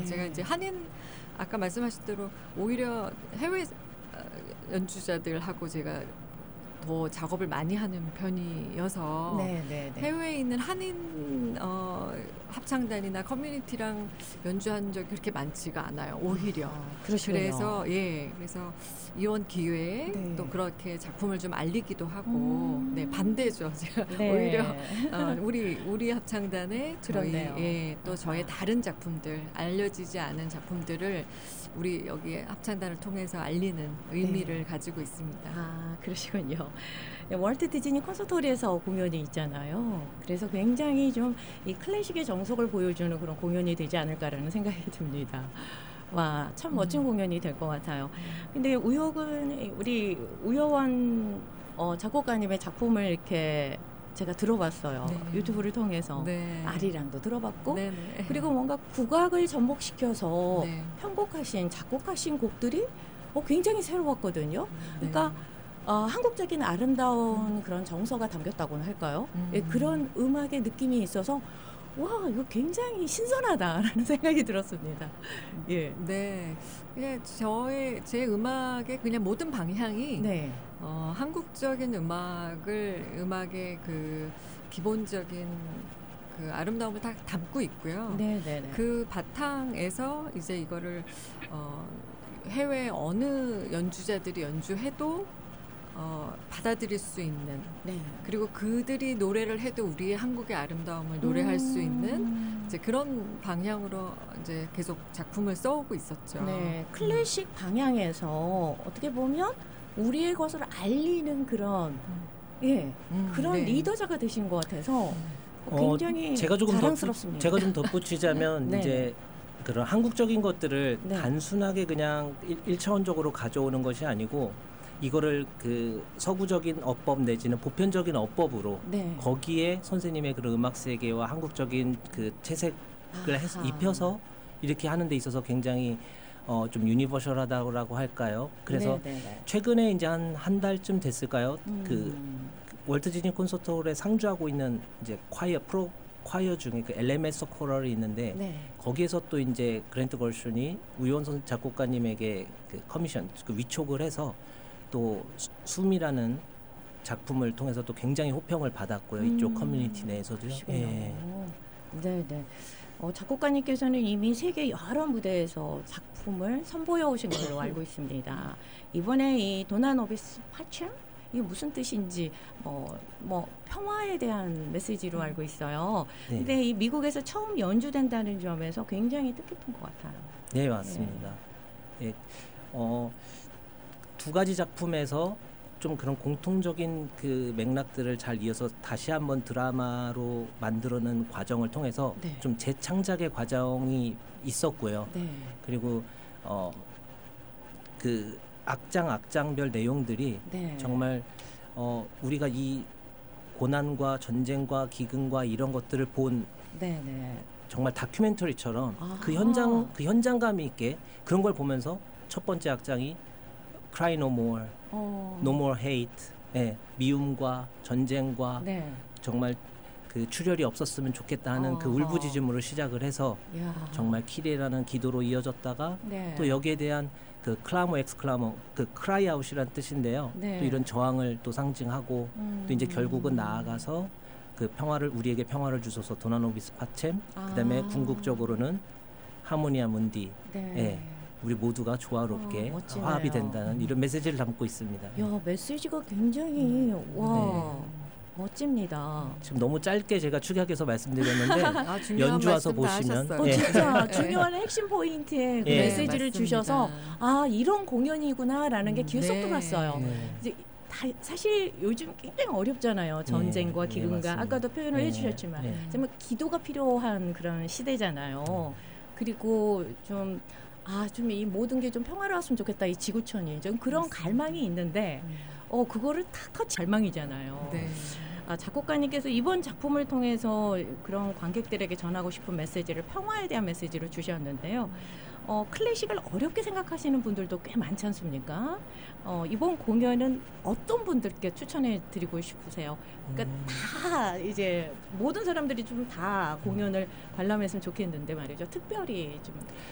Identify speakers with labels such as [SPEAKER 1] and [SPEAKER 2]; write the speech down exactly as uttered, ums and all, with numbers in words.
[SPEAKER 1] 제가 이제 한인 아까 말씀하신 대로 오히려 해외 연주자들하고 제가 더 작업을 많이 하는 편이어서
[SPEAKER 2] 네, 네, 네.
[SPEAKER 1] 해외에 있는 한인 어, 합창단이나 커뮤니티랑 연주한 적이 그렇게 많지가 않아요. 오히려.
[SPEAKER 2] 아, 그러시군요.
[SPEAKER 1] 그래서 예, 그래서 이번 기회에
[SPEAKER 2] 네.
[SPEAKER 1] 또 그렇게 작품을 좀 알리기도 하고
[SPEAKER 2] 음.
[SPEAKER 1] 네 반대죠. 제가
[SPEAKER 2] 네.
[SPEAKER 1] 오히려 어, 우리 우리 합창단의 저희
[SPEAKER 2] 그렇네요.
[SPEAKER 1] 예, 또 저의
[SPEAKER 2] 아하.
[SPEAKER 1] 다른 작품들 알려지지 않은 작품들을 우리 여기 합창단을 통해서 알리는 의미를
[SPEAKER 2] 네.
[SPEAKER 1] 가지고 있습니다.
[SPEAKER 2] 아, 그러시군요. 월트 디즈니 콘서트홀에서 공연이 있잖아요. 그래서 굉장히 좀 이 클래식의 정석을 보여주는 그런 공연이 되지 않을까라는 생각이 듭니다. 와, 참 멋진
[SPEAKER 1] 음.
[SPEAKER 2] 공연이 될 것 같아요. 근데 우혁은 우리 우여원 어, 작곡가님의 작품을 이렇게 제가 들어봤어요.
[SPEAKER 1] 네.
[SPEAKER 2] 유튜브를 통해서.
[SPEAKER 1] 네.
[SPEAKER 2] 아리랑도 들어봤고
[SPEAKER 1] 네네.
[SPEAKER 2] 그리고 뭔가 국악을 접목시켜서
[SPEAKER 1] 네.
[SPEAKER 2] 편곡하신 작곡하신 곡들이 어, 굉장히 새로웠거든요. 그러니까 어, 한국적인 아름다운 그런 정서가 담겼다고는 할까요?
[SPEAKER 1] 음.
[SPEAKER 2] 예, 그런 음악의 느낌이 있어서 와, 이거 굉장히 신선하다라는 생각이 들었습니다. 예.
[SPEAKER 1] 네. 그냥 저의 제 음악의 그냥 모든 방향이
[SPEAKER 2] 네.
[SPEAKER 1] 어, 한국적인 음악을 음악의 그 기본적인 그 아름다움을 다 담고 있고요.
[SPEAKER 2] 네, 네, 네.
[SPEAKER 1] 그 바탕에서 이제 이거를 어, 해외 어느 연주자들이 연주해도 어, 받아들일 수 있는
[SPEAKER 2] 네.
[SPEAKER 1] 그리고 그들이 노래를 해도 우리의 한국의 아름다움을 노래할
[SPEAKER 2] 음.
[SPEAKER 1] 수 있는 이제 그런 방향으로 이제 계속 작품을 써오고 있었죠.
[SPEAKER 2] 네, 클래식 방향에서 어떻게 보면 우리의 것을 알리는 그런
[SPEAKER 1] 음.
[SPEAKER 2] 예
[SPEAKER 1] 음,
[SPEAKER 2] 그런
[SPEAKER 1] 네.
[SPEAKER 2] 리더자가 되신 것 같아서 굉장히
[SPEAKER 3] 어, 제가 조금
[SPEAKER 2] 자랑스럽습니다.
[SPEAKER 3] 덧붙, 제가 좀 덧붙이자면
[SPEAKER 2] 네.
[SPEAKER 3] 이제 그런 한국적인 것들을
[SPEAKER 2] 네.
[SPEAKER 3] 단순하게 그냥 일, 일차원적으로 가져오는 것이 아니고 이거를 그 서구적인 어법 내지는 보편적인 어법으로
[SPEAKER 2] 네.
[SPEAKER 3] 거기에 선생님의 그런 음악 세계와 한국적인 그 채색을 해서
[SPEAKER 2] 아하.
[SPEAKER 3] 입혀서 이렇게 하는 데 있어서 굉장히 어, 좀 유니버셜하다고 할까요? 그래서
[SPEAKER 2] 네, 네, 네.
[SPEAKER 3] 최근에 이제 한 한 달쯤 됐을까요?
[SPEAKER 2] 음.
[SPEAKER 3] 그 월트 디즈니 콘서트홀에 상주하고 있는 이제 콰이어 프로 콰이어 중에 그 엘엠에스 코럴이 있는데
[SPEAKER 2] 네.
[SPEAKER 3] 거기에서 또 이제 그랜트 걸션이 우효원 선 작곡가님에게 그 커미션 그 위촉을 해서 또 수- 숨이라는 작품을 통해서 또 굉장히 호평을 받았고요. 이쪽
[SPEAKER 2] 음.
[SPEAKER 3] 커뮤니티 내에서도요.
[SPEAKER 2] 그러시군요.
[SPEAKER 3] 예.
[SPEAKER 2] 네, 네. 어, 작곡가님께서는 이미 세계 여러 무대에서 작품을 선보여 오신 걸로 알고 있습니다. 이번에 이 도나노비스 파첼 이게 무슨 뜻인지 뭐, 뭐 평화에 대한 메시지로 알고 있어요.
[SPEAKER 3] 네.
[SPEAKER 2] 근데 이 미국에서 처음 연주된다는 점에서 굉장히 뜻깊은 것 같아요.
[SPEAKER 3] 네, 맞습니다. 예. 어, 두 가지 작품에서 좀 그런 공통적인 그 맥락들을 잘 이어서 다시 한번 드라마로 만들어낸 과정을 통해서
[SPEAKER 2] 네.
[SPEAKER 3] 좀 재창작의 과정이 있었고요.
[SPEAKER 2] 네.
[SPEAKER 3] 그리고 어, 그 악장 악장별 내용들이
[SPEAKER 2] 네.
[SPEAKER 3] 정말 어, 우리가 이 고난과 전쟁과 기근과 이런 것들을 본
[SPEAKER 2] 네, 네.
[SPEAKER 3] 정말 다큐멘터리처럼
[SPEAKER 2] 아하.
[SPEAKER 3] 그 현장 그 현장감이 있게 그런 걸 보면서 첫 번째 악장이 Cry No More,
[SPEAKER 2] 어.
[SPEAKER 3] No More Hate, 예, 미움과 전쟁과
[SPEAKER 2] 네.
[SPEAKER 3] 정말 그 출혈이 없었으면 좋겠다 하는 그
[SPEAKER 2] 어허.
[SPEAKER 3] 울부짖음으로 시작을 해서
[SPEAKER 2] 야.
[SPEAKER 3] 정말 키리라는 기도로 이어졌다가
[SPEAKER 2] 네.
[SPEAKER 3] 또 여기에 대한 그 클라모 엑스클라모 그 크라이 아웃이라는 뜻인데요.
[SPEAKER 2] 네.
[SPEAKER 3] 또 이런 저항을 또 상징하고
[SPEAKER 2] 음.
[SPEAKER 3] 또 이제 결국은 나아가서 그 평화를 우리에게 평화를 주소서 도나노비스 파쳔
[SPEAKER 2] 아.
[SPEAKER 3] 그다음에 궁극적으로는 하모니아 문디
[SPEAKER 2] 네.
[SPEAKER 3] 예, 우리 모두가 조화롭게
[SPEAKER 2] 어, 멋지네요.
[SPEAKER 3] 화합이 된다는 이런 메시지를 담고 있습니다.
[SPEAKER 2] 야, 메시지가 굉장히 와 멋집니다.
[SPEAKER 3] 지금 너무 짧게 제가 축약해서 말씀드렸는데
[SPEAKER 1] 아, 중요한
[SPEAKER 3] 연주 와서
[SPEAKER 1] 말씀 다
[SPEAKER 3] 보시면
[SPEAKER 1] 하셨어요.
[SPEAKER 2] 어,
[SPEAKER 3] 예.
[SPEAKER 2] 진짜
[SPEAKER 1] 네.
[SPEAKER 2] 중요한 핵심 포인트에 그
[SPEAKER 3] 예.
[SPEAKER 2] 메시지를
[SPEAKER 1] 맞습니다.
[SPEAKER 2] 주셔서 아 이런 공연이구나라는 게 귀에 쏙
[SPEAKER 1] 네.
[SPEAKER 2] 들어왔어요.
[SPEAKER 3] 네.
[SPEAKER 2] 이제 다, 사실 요즘 굉장히 어렵잖아요. 전쟁과
[SPEAKER 3] 네,
[SPEAKER 2] 기근과
[SPEAKER 3] 맞습니다.
[SPEAKER 2] 아까도 표현을
[SPEAKER 3] 네,
[SPEAKER 2] 해주셨지만
[SPEAKER 3] 네.
[SPEAKER 2] 정말 기도가 필요한 그런 시대잖아요. 그리고 좀 아, 좀 이 모든 게 좀 평화로웠으면 좋겠다. 이 지구촌이 좀 그런
[SPEAKER 1] 맞습니다.
[SPEAKER 2] 갈망이 있는데
[SPEAKER 1] 음.
[SPEAKER 2] 어 그거를 탁 터치 갈망이잖아요.
[SPEAKER 1] 네.
[SPEAKER 2] 아, 작곡가님께서 이번 작품을 통해서 그런 관객들에게 전하고 싶은 메시지를 평화에 대한 메시지를 주셨는데요. 어, 클래식을 어렵게 생각하시는 분들도 꽤 많지 않습니까? 어, 이번 공연은 어떤 분들께 추천해 드리고 싶으세요? 그러니까
[SPEAKER 3] 음.
[SPEAKER 2] 다 이제 모든 사람들이 좀 다 공연을 관람했으면 좋겠는데 말이죠. 특별히 좀